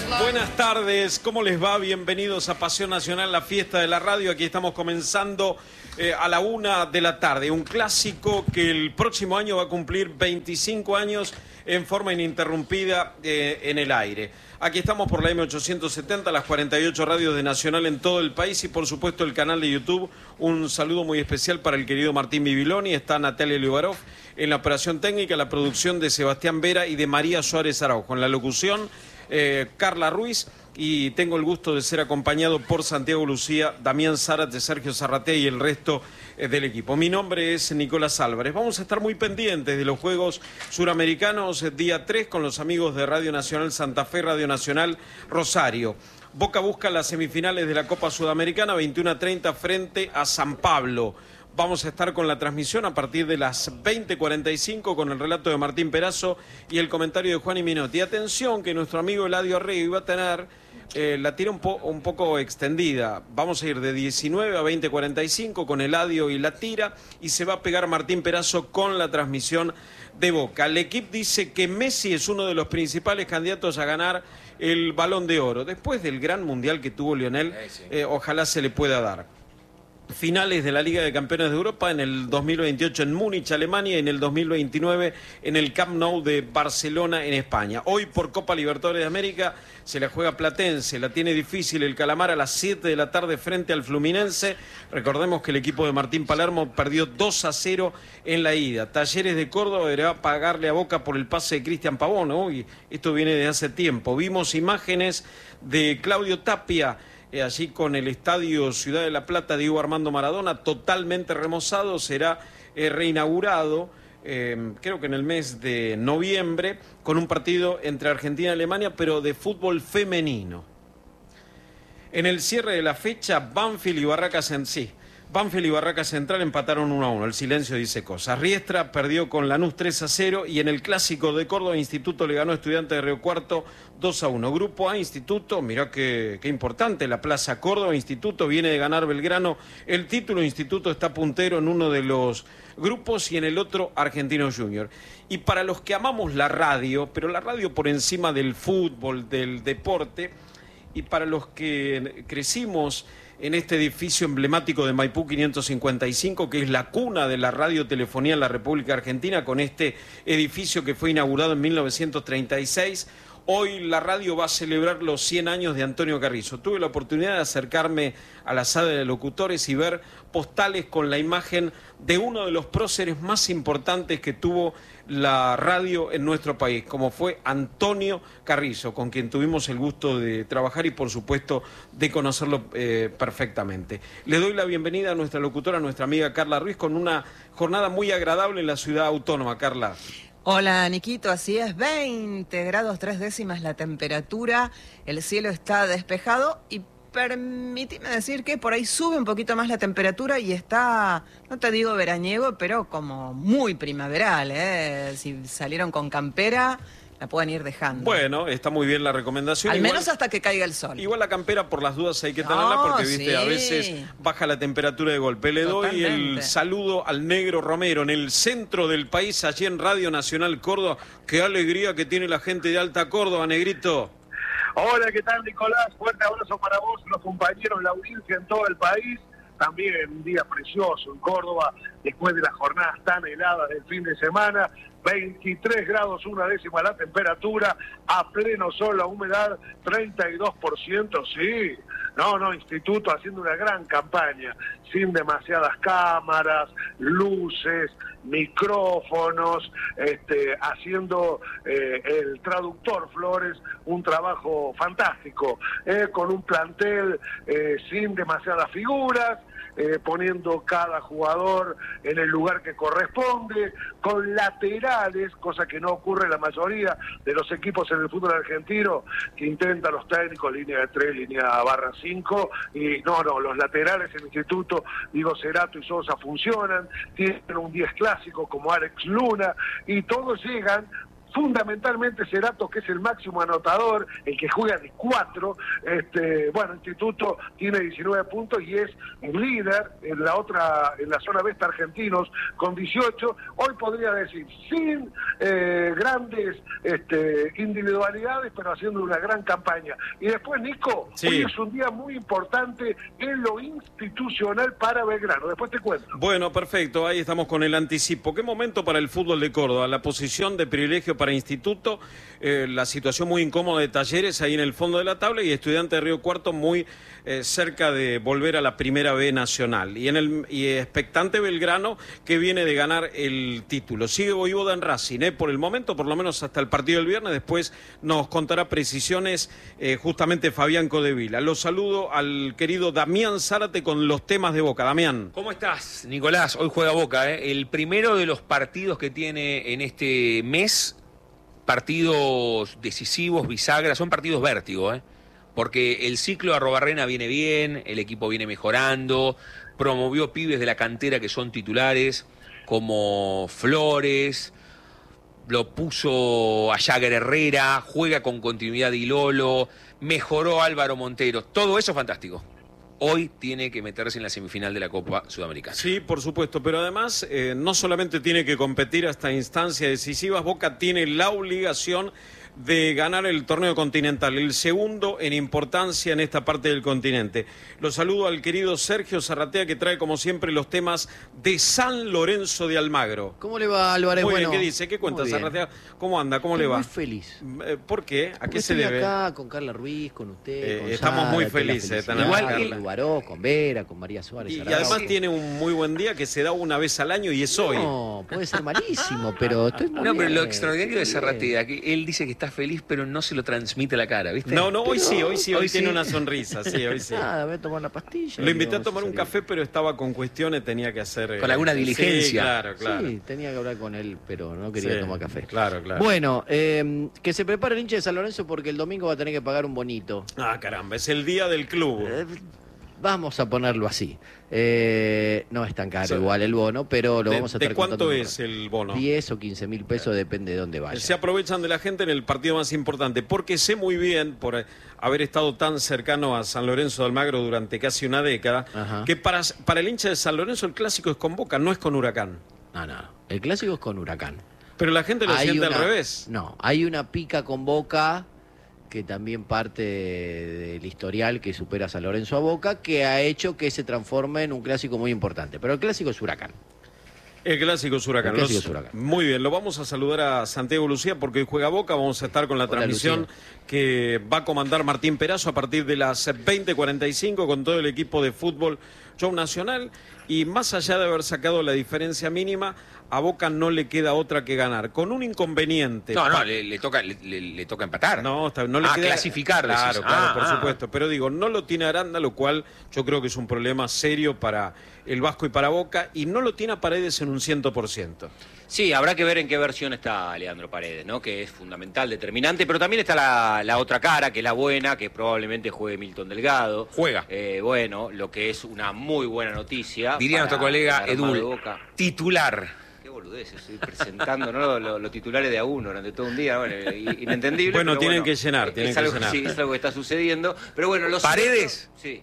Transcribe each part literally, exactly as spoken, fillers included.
Buenas tardes, ¿cómo les va? Bienvenidos a Pasión Nacional, la fiesta de la radio. Aquí estamos comenzando eh, a la una de la tarde. Un clásico que el próximo año va a cumplir veinticinco años en forma ininterrumpida eh, en el aire. Aquí estamos por la eme ochocientos setenta, las cuarenta y ocho radios de Nacional en todo el país y por supuesto el canal de YouTube. Un saludo muy especial para el querido Martín Bibiloni. Está Natalia Liubarov en la operación técnica, la producción de Sebastián Vera y de María Suárez Araujo. En la locución, eh, Carla Ruiz. Y tengo el gusto de ser acompañado por Santiago Lucía, Damián Zárate, Sergio Zarraté y el resto eh, del equipo. Mi nombre es Nicolás Álvarez. Vamos a estar muy pendientes de los Juegos Suramericanos, eh, día tres, con los amigos de Radio Nacional Santa Fe, Radio Nacional Rosario. Boca busca las semifinales de la Copa Sudamericana, veintiuno a treinta frente a San Pablo. Vamos a estar con la transmisión a partir de las veinte cuarenta y cinco con el relato de Martín Perazo y el comentario de Juan Minotti. Atención que nuestro amigo Eladio Arregui va a tener eh, la tira un, po un poco extendida. Vamos a ir de diecinueve a veinte cuarenta y cinco con Eladio y la tira y se va a pegar Martín Perazo con la transmisión de Boca. El equipo dice que Messi es uno de los principales candidatos a ganar el Balón de Oro. Después del gran mundial que tuvo Lionel, eh, ojalá se le pueda dar. Finales de la Liga de Campeones de Europa en el dos mil veintiocho en Múnich, Alemania, y en el dos mil veintinueve en el Camp Nou de Barcelona, en España. Hoy por Copa Libertadores de América se la juega Platense, la tiene difícil el Calamar a las siete de la tarde frente al Fluminense. Recordemos que el equipo de Martín Palermo perdió dos a cero en la ida. Talleres de Córdoba deberá pagarle a Boca por el pase de Cristian Pavón. Uy, esto viene de hace tiempo. Vimos imágenes de Claudio Tapia, Eh, allí con el Estadio Ciudad de la Plata, Diego Armando Maradona, totalmente remozado. Será eh, reinaugurado, eh, creo que en el mes de noviembre, con un partido entre Argentina y Alemania, pero de fútbol femenino. En el cierre de la fecha, Banfield y Barracas en sí. Banfield y Barracas Central empataron uno a uno, el silencio dice cosas. Riestra perdió con Lanús tres a cero y en el Clásico de Córdoba, Instituto le ganó a Estudiantes de Río Cuarto dos a uno. Grupo A, Instituto, mirá qué, qué importante la Plaza Córdoba. Instituto viene de ganar Belgrano el título. Instituto está puntero en uno de los grupos y en el otro Argentino Junior. Y para los que amamos la radio, pero la radio por encima del fútbol, del deporte, y para los que crecimos en este edificio emblemático de Maipú quinientos cincuenta y cinco, que es la cuna de la radiotelefonía en la República Argentina, con este edificio que fue inaugurado en mil novecientos treinta y seis. Hoy la radio va a celebrar los cien años de Antonio Carrizo. Tuve la oportunidad de acercarme a la sala de locutores y ver postales con la imagen de uno de los próceres más importantes que tuvo la radio en nuestro país, como fue Antonio Carrizo, con quien tuvimos el gusto de trabajar y por supuesto de conocerlo eh, perfectamente. Le doy la bienvenida a nuestra locutora, a nuestra amiga Carla Ruiz, con una jornada muy agradable en la ciudad autónoma. Carla. Hola, Niquito, así es, veinte grados tres décimas la temperatura, el cielo está despejado y permíteme decir que por ahí sube un poquito más la temperatura y está, no te digo veraniego, pero como muy primaveral, ¿eh? Si salieron con campera, la pueden ir dejando. Bueno, está muy bien la recomendación. Al igual, menos hasta que caiga el sol. Igual la campera por las dudas hay que No, tenerla porque, viste, sí. a veces baja la temperatura de golpe. Le doy el saludo al Negro Romero en el centro del país, allí en Radio Nacional Córdoba. Qué alegría que tiene la gente de Alta Córdoba, Negrito. Hola, ¿qué tal, Nicolás? Fuerte abrazo para vos, los compañeros, la audiencia en todo el país. También un día precioso en Córdoba, después de las jornadas tan heladas del fin de semana. veintitrés grados, una décima la temperatura, a pleno sol, la humedad treinta y dos por ciento, sí. No, no, Instituto haciendo una gran campaña, sin demasiadas cámaras, luces, micrófonos, este, haciendo eh, el traductor Flores un trabajo fantástico, eh, con un plantel eh, sin demasiadas figuras, eh, poniendo cada jugador en el lugar que corresponde, con laterales, cosa que no ocurre en la mayoría de los equipos en el fútbol argentino, que intentan los técnicos, línea de tres, línea barra cinco, y no, no, los laterales en el Instituto, digo, Cerato y Sosa funcionan, tienen un diez clásico como Alex Luna, y todos llegan fundamentalmente Cerato, que es el máximo anotador, el que juega de cuatro. Este, bueno, Instituto tiene diecinueve puntos y es el líder en la otra, en la zona Vesta Argentinos con dieciocho. Hoy podría decir, sin eh, grandes este, individualidades, pero haciendo una gran campaña. Y después, Nico, sí. hoy es un día muy importante en lo institucional para Belgrano. Después te cuento. Bueno, perfecto, ahí estamos con el anticipo. ¿Qué momento para el fútbol de Córdoba? La posición de privilegio para Instituto, eh, la situación muy incómoda de Talleres ahí en el fondo de la tabla y Estudiantes de Río Cuarto muy eh, cerca de volver a la Primera B Nacional. Y en el y expectante Belgrano, que viene de ganar el título. Sigue Voivoda en Racing, eh, por el momento, por lo menos hasta el partido del viernes. Después nos contará precisiones eh, justamente Fabián Codevila. Los saludo al querido Damián Zárate con los temas de Boca. Damián. ¿Cómo estás, Nicolás? Hoy juega Boca, ¿eh? El primero de los partidos que tiene en este mes, partidos decisivos, bisagra, son partidos vértigo, ¿eh? Porque el ciclo de Arrobarrena viene bien, el equipo viene mejorando, promovió pibes de la cantera que son titulares, como Flores, lo puso a Jagger Herrera, juega con continuidad de Ilolo, mejoró Álvaro Montero, todo eso fantástico. Hoy tiene que meterse en la semifinal de la Copa Sudamericana. Sí, por supuesto, pero además eh, no solamente tiene que competir hasta instancias decisivas, Boca tiene la obligación de ganar el torneo continental, el segundo en importancia en esta parte del continente. Lo saludo al querido Sergio Zarratea, que trae como siempre los temas de San Lorenzo de Almagro. ¿Cómo le va, Álvarez? Muy Bueno, bien, ¿qué dice? ¿Qué cuenta, Zarratea? ¿Cómo anda? ¿Cómo Estoy le va? muy feliz. Eh, ¿Por qué? ¿A Porque qué se estoy debe? acá con Carla Ruiz, con usted, Eh, con estamos Sara, muy con la felices de tener felicidad, a Carla. con Guaró, con Vera, con María Suárez. Y, y Araujo. además tiene un muy buen día que se da una vez al año y es hoy. No, puede ser malísimo, pero estoy muy No, pero bien, lo extraordinario de estoy bien. Zarratea, que él dice que está feliz, pero no se lo transmite a la cara, ¿viste? No, no, hoy sí, hoy sí, hoy, Hoy tiene sí. una sonrisa, sí, hoy sí. Nada, voy a tomar la pastilla. Lo y invité a vamos tomar un salir. café, pero estaba con cuestiones, tenía que hacer... Con eh, alguna sí, diligencia. claro, claro. Sí, tenía que hablar con él, pero no quería Sí, tomar café. Claro, claro. Bueno, eh, que se prepare el hincha de San Lorenzo porque el domingo va a tener que pagar un bonito. Ah, caramba, es el día del club. Eh, Vamos a ponerlo así. Eh, no es tan caro Sí. igual el bono, pero lo ¿De, vamos a de estar cuánto contando en un es rato. el bono? diez o quince mil pesos, depende de dónde vaya. Se aprovechan de la gente en el partido más importante, porque sé muy bien, por haber estado tan cercano a San Lorenzo de Almagro durante casi una década, Ajá. que para, para el hincha de San Lorenzo el clásico es con Boca, no es con Huracán. No, no. El clásico es con Huracán. Pero la gente lo Hay siente una- al revés. No, hay una pica con Boca que también parte del historial que supera a San Lorenzo a Boca, que ha hecho que se transforme en un clásico muy importante. Pero el clásico es Huracán. El clásico es Huracán. El clásico Los- es Huracán. Muy bien, lo vamos a saludar a Santiago Lucía porque hoy juega Boca. Vamos a estar con la Hola, transmisión Lucía. que va a comandar Martín Perazo a partir de las veinte cuarenta y cinco con todo el equipo de fútbol Show Nacional. Y más allá de haber sacado la diferencia mínima, a Boca no le queda otra que ganar. Con un inconveniente. No, no, Pa- le, le toca, le, le- le toca empatar. No, está- no le Ah, queda... clasificar, decís. Claro, claro, Ah, por ah. supuesto. Pero digo, no lo tiene Aranda, lo cual yo creo que es un problema serio para el Vasco y para Boca. Y no lo tiene a Paredes en un cien por ciento. Sí, habrá que ver en qué versión está Leandro Paredes, ¿no? Que es fundamental, determinante, pero también está la, la otra cara, que es la buena, que probablemente juegue Milton Delgado. Juega. Eh, bueno, lo que es una muy buena noticia. Diría para nuestro colega el armado de Edul, Boca. titular. Qué boludez, estoy presentando ¿no? los, los- los titulares de a uno durante todo un día, bueno, i- inentendible. Bueno, pero tienen que llenar, es tienen que algo, llenar. Sí, es algo que está sucediendo, pero bueno, los ¿Paredes? Sí.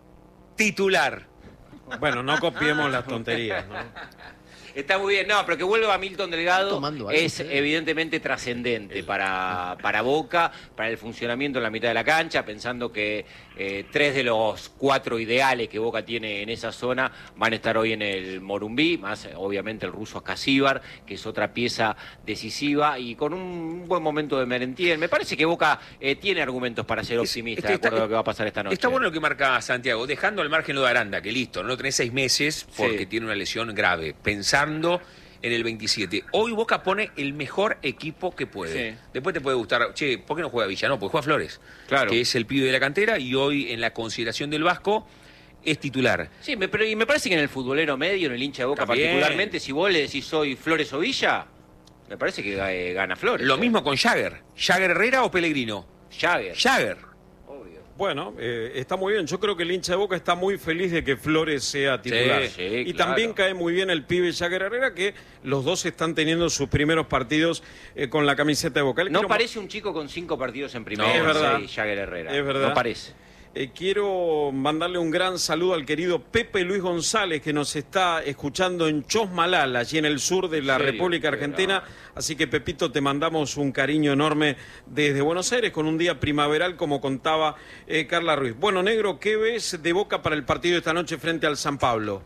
Titular. Bueno, no copiemos las tonterías, ¿no? Está muy bien, no, pero que vuelva Milton Delgado tomando algo es usted? evidentemente trascendente para, para Boca, para el funcionamiento en la mitad de la cancha, pensando que eh, tres de los cuatro ideales que Boca tiene en esa zona van a estar hoy en el Morumbí, más eh, obviamente el ruso Ascasíbar, que es otra pieza decisiva, y con un buen momento de Merentiel. Me parece que Boca eh, tiene argumentos para ser optimista Es que de está- acuerdo a lo que va a pasar esta noche. Está bueno lo que marca Santiago, dejando al margen lo de Aranda, que listo, no lo tenés seis meses porque Sí. tiene una lesión grave, pensando en el veintisiete. Hoy Boca pone el mejor equipo que puede. Sí. Después te puede gustar, che, ¿por qué no juega Villa? No, porque juega Flores, Claro. que es el pibe de la cantera y hoy en la consideración del Vasco es titular. Sí, me, pero, y me parece que en el futbolero medio, en el hincha de Boca También. particularmente, si vos le decís soy Flores o Villa, me parece que eh, gana Flores. Lo eh. mismo con Jagger. ¿Jagger Herrera o Pellegrino? Jagger. Jagger. Obvio. Bueno, eh, está muy bien. Yo creo que el hincha de Boca está muy feliz de que Flores sea titular. Sí, sí, y claro. también cae muy bien el pibe Jagger Herrera, que los dos están teniendo sus primeros partidos eh, con la camiseta de Boca. Le No quiero- parece un chico con cinco partidos en primera. No, es verdad. Sí, Jagger Herrera. Es verdad. No parece. Eh, quiero mandarle un gran saludo al querido Pepe Luis González, que nos está escuchando en Chosmalal, allí en el sur de la serio? República Argentina. Así que, Pepito, te mandamos un cariño enorme desde Buenos Aires, con un día primaveral, como contaba eh, Carla Ruiz. Bueno, Negro, ¿qué ves de Boca para el partido de esta noche frente al San Pablo?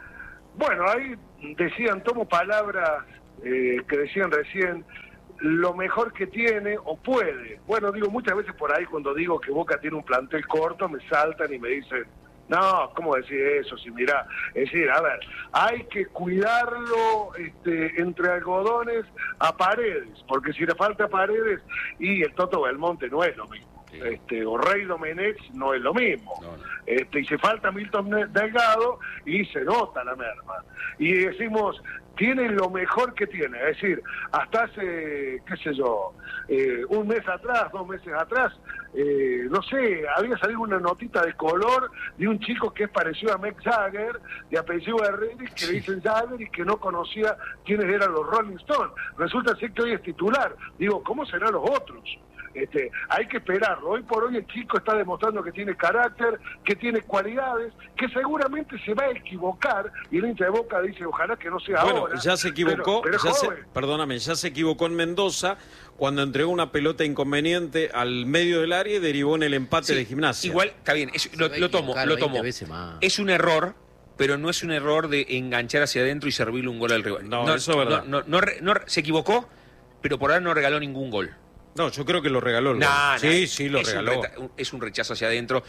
Bueno, ahí decían, tomo palabras eh, que decían recién, lo mejor que tiene o puede. Bueno, digo, muchas veces por ahí cuando digo que Boca tiene un plantel corto, me saltan y me dicen, no, ¿cómo decir eso? Si mirá, es decir, a ver, hay que cuidarlo este, entre algodones a Paredes, porque si le falta a Paredes, y el Toto Belmonte no es lo mismo. Sí. Este, o Rey Domenech no es lo mismo. No, no. Este, y se falta Milton Delgado y se nota la merma. Y decimos, tienen lo mejor que tiene, es decir, hasta hace, qué sé yo, eh, un mes atrás, dos meses atrás, eh, no sé, había salido una notita de color de un chico que es parecido a Mick Jagger, de apellido Herrera, que le dicen Jagger y que no conocía quiénes eran los Rolling Stones. Resulta ser que hoy es titular. Digo, ¿cómo serán los otros? Este, hay que esperarlo. Hoy por hoy el chico está demostrando que tiene carácter, que tiene cualidades, que seguramente se va a equivocar, y el hincha de Boca dice, ojalá que no sea Bueno, ahora. ya se equivocó, pero, pero ya se, joven. perdóname, ya se equivocó en Mendoza cuando entregó una pelota inconveniente al medio del área y derivó en el empate Sí, de Gimnasia. Igual, está bien, es- lo, va a lo tomo, equivocar lo veinte tomo. veces más. Es un error, pero no es un error de enganchar hacia adentro y servirle un gol al rival. No, eso es verdad. No, no, no re- no re- se equivocó, pero por ahora no regaló ningún gol. No, yo creo que lo regaló el gol. Nah, Sí, nah, sí, lo es un regaló. reta- un- es un rechazo hacia adentro,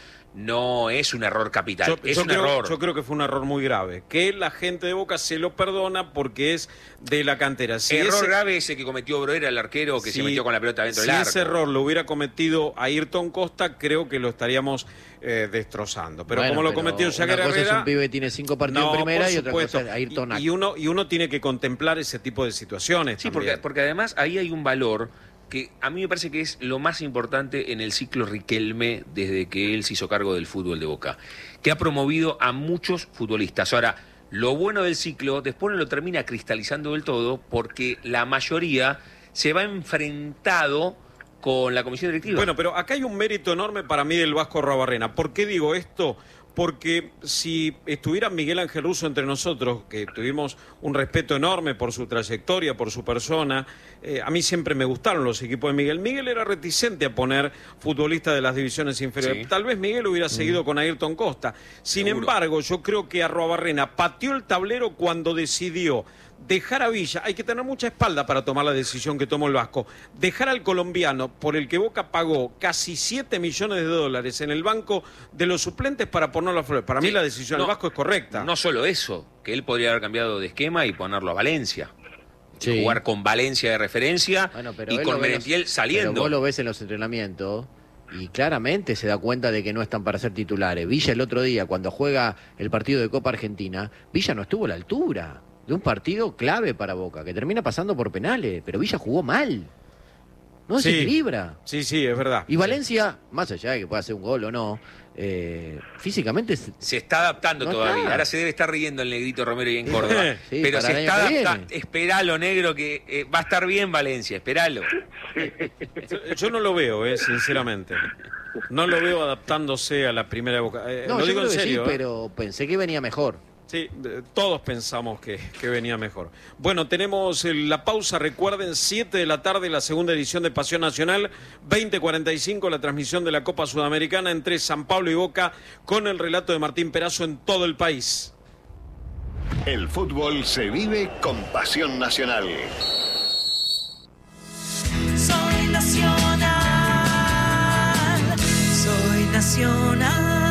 no es un error capital, Yo, es yo un creo, error. yo creo que fue un error muy grave, que la gente de Boca se lo perdona porque es de la cantera. Si error ese- grave ese que cometió Broera, el arquero que si- se metió con la pelota dentro si del arco. ese error lo hubiera cometido Ayrton Costa, creo que lo estaríamos eh, destrozando. Pero Bueno, como lo pero cometió Jagger una cosa Herrera... es un pibe que tiene cinco partidos No, en primera por y otra supuesto. cosa es Ayrton y, y uno y uno tiene que contemplar ese tipo de situaciones. Sí, porque, también. porque además ahí hay un valor que a mí me parece que es lo más importante en el ciclo Riquelme desde que él se hizo cargo del fútbol de Boca, que ha promovido a muchos futbolistas. Ahora, lo bueno del ciclo después no lo termina cristalizando del todo porque la mayoría se va enfrentado con la comisión directiva. Bueno, pero acá hay un mérito enorme para mí del Vasco Arruabarrena. ¿Por qué digo esto? Porque si estuviera Miguel Ángel Russo entre nosotros, que tuvimos un respeto enorme por su trayectoria, por su persona, eh, a mí siempre me gustaron los equipos de Miguel. Miguel era reticente a poner futbolistas de las divisiones inferiores. Sí. Tal vez Miguel hubiera seguido con Ayrton Costa. Sin Seguro. embargo, yo creo que Arruabarrena pateó el tablero cuando decidió dejar a Villa. Hay que tener mucha espalda para tomar la decisión que tomó el Vasco. Dejar al colombiano, por el que Boca pagó casi siete millones de dólares en el banco de los suplentes para ponerlo a Flores. Para mí Sí, la decisión no, del Vasco es correcta. No solo eso, que él podría haber cambiado de esquema y ponerlo a Valencia. Sí. Jugar con Valencia de referencia Bueno, pero y él con lo ve en Merentiel los- saliendo. Pero vos lo ves en los entrenamientos y claramente se da cuenta de que no están para ser titulares. Villa el otro día, cuando juega el partido de Copa Argentina, Villa no estuvo a la altura de un partido clave para Boca, que termina pasando por penales, pero Villa jugó mal. No se Sí. equilibra. Sí, sí, es verdad. Y Valencia, más allá de que pueda hacer un gol o no, eh, físicamente es- Se está adaptando No todavía. está. Ahora se debe estar riendo el negrito Romero y en Córdoba. Sí, pero para se el está año que adaptando. viene. Esperalo, negro, que eh, va a estar bien Valencia. Esperalo. Yo- Yo no lo veo, eh, sinceramente. No lo veo adaptándose a la primera de Boca. Eh, no, lo yo digo creo en que serio. sí, eh. pero pensé que venía mejor. Sí, eh, todos pensamos que, que venía mejor. Bueno, tenemos eh, la pausa, recuerden, siete de la tarde, la segunda edición de Pasión Nacional, veinte cuarenta y cinco, la transmisión de la Copa Sudamericana entre San Pablo y Boca, con el relato de Martín Perazo en todo el país. El fútbol se vive con Pasión Nacional. Soy nacional, soy nacional.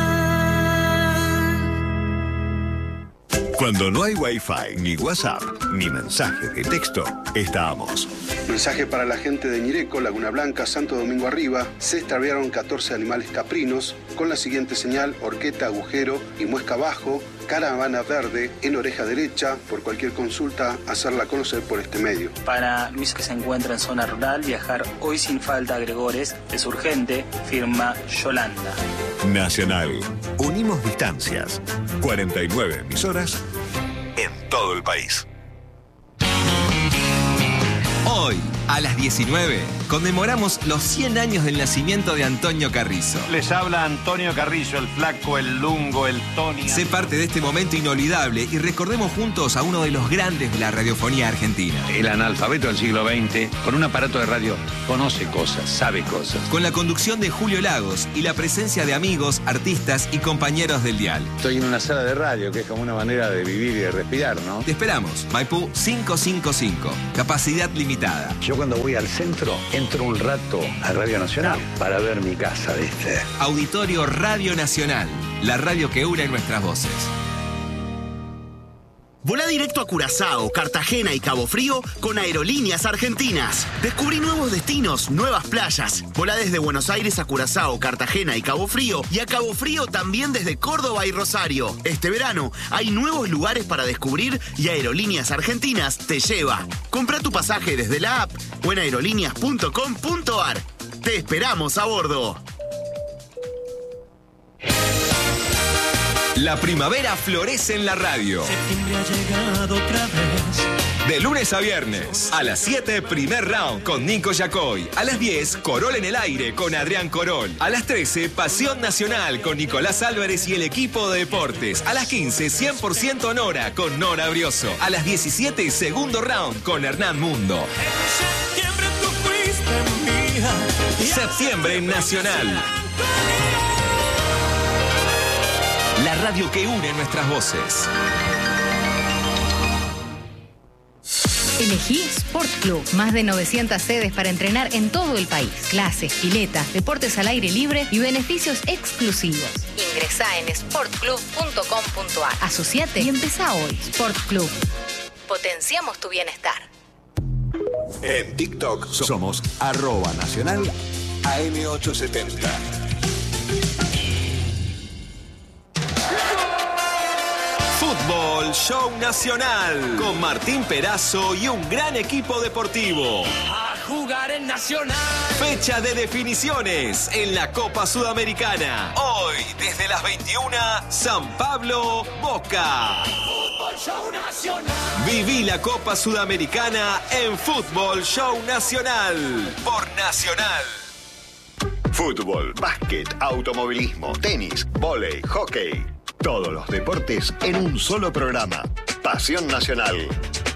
Cuando no hay Wi-Fi, ni WhatsApp, ni mensaje de texto, estamos. Mensaje para la gente de Ñireco, Laguna Blanca, Santo Domingo Arriba. Se extraviaron catorce animales caprinos con la siguiente señal: horqueta, agujero y muesca abajo, caravana verde en oreja derecha. Por cualquier consulta, hacerla conocer por este medio. Para Luis, que se encuentra en zona rural, viajar hoy sin falta a Gregores es urgente, firma Yolanda. Nacional. Unimos distancias. cuarenta y nueve emisoras en todo el país. Hoy, a las diecinueve, conmemoramos los cien años del nacimiento de Antonio Carrizo. Les habla Antonio Carrizo, el flaco, el lungo, el Tony. Sé parte de este momento inolvidable y recordemos juntos a uno de los grandes de la radiofonía argentina. El analfabeto del siglo veinte, con un aparato de radio, conoce cosas, sabe cosas. Con la conducción de Julio Lagos y la presencia de amigos, artistas y compañeros del dial. Estoy en una sala de radio, que es como una manera de vivir y de respirar, ¿no? Te esperamos. Maipú quinientos cincuenta y cinco. Capacidad limitada. Yo cuando voy al centro, entro un rato a Radio Nacional para ver mi casa, ¿viste? Auditorio Radio Nacional, la radio que une nuestras voces. Volá directo a Curazao, Cartagena y Cabo Frío con Aerolíneas Argentinas. Descubrí nuevos destinos, nuevas playas. Volá desde Buenos Aires a Curazao, Cartagena y Cabo Frío, y a Cabo Frío también desde Córdoba y Rosario. Este verano hay nuevos lugares para descubrir y Aerolíneas Argentinas te lleva. Comprá tu pasaje desde la app o en aerolíneas punto com punto ar. Te esperamos a bordo. La primavera florece en la radio. Septiembre ha llegado otra vez. De lunes a viernes. A las siete, primer round con Nico Yacoy. A las diez, Corol en el aire con Adrián Corol. A las trece, Pasión Nacional con Nicolás Álvarez y el equipo de deportes. A las quince, cien por ciento Nora con Nora Brioso. A las diecisiete, segundo round con Hernán Mundo. En septiembre tú fuiste mía. Septiembre Nacional. La radio que une nuestras voces. Elegí Sport Club. Más de novecientas sedes para entrenar en todo el país. Clases, piletas, deportes al aire libre y beneficios exclusivos. Ingresá en sport club punto com punto ar. Asociate y empezá hoy. Sport Club. Potenciamos tu bienestar. En TikTok somos arroba nacional A M ochocientos setenta. Fútbol Show Nacional con Martín Perazo y un gran equipo deportivo. A jugar en Nacional. Fecha de definiciones en la Copa Sudamericana. Hoy, desde las veintiuna, San Pablo, Boca. Fútbol Show Nacional. Viví la Copa Sudamericana en Fútbol Show Nacional por Nacional. Fútbol, básquet, automovilismo, tenis, vóley, hockey. Todos los deportes en un solo programa. Pasión Nacional.